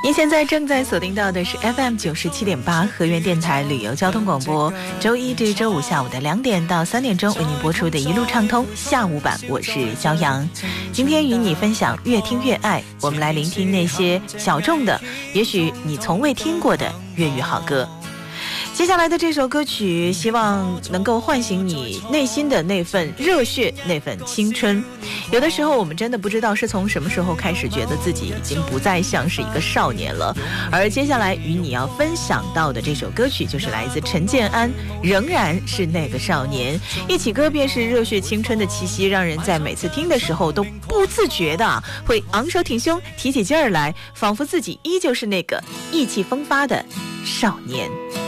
您现在正在锁定到的是 FM 97.8河源电台旅游交通广播，周一至周五下午的2点到3点钟为您播出的一路畅通下午版，我是肖阳。今天与你分享越听越爱，我们来聆听那些小众的，也许你从未听过的粤语好歌。接下来的这首歌曲希望能够唤醒你内心的那份热血，那份青春。有的时候我们真的不知道是从什么时候开始觉得自己已经不再像是一个少年了，而接下来与你要分享到的这首歌曲就是来自陈建安，仍然是那个少年。一起歌便是热血青春的气息，让人在每次听的时候都不自觉的会昂首挺胸，提起劲儿来，仿佛自己依旧是那个意气风发的少年。